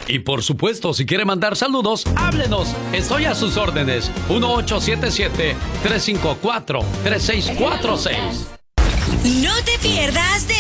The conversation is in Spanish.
Y por supuesto, si quiere mandar saludos, háblenos. Estoy a sus órdenes. 1877-354-3646. No te pierdas de